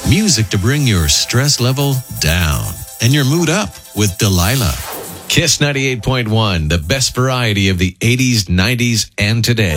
Music to bring your stress level down and your mood up with Delilah. Kiss 98.1, the best variety of the 80s, 90s, and today.